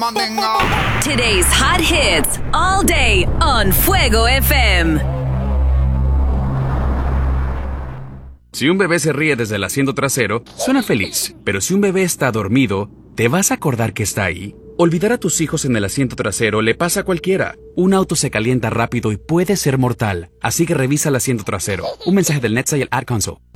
Today's hot hits all day on Fuego FM. Si un bebé se ríe desde el asiento trasero, suena feliz. Pero si un bebé está dormido, ¿te vas a acordar que está ahí? Olvidar a tus hijos en el asiento trasero le pasa a cualquiera. Un auto se calienta rápido y puede ser mortal. Así que revisa el asiento trasero. Un mensaje del NetSail Ad Console.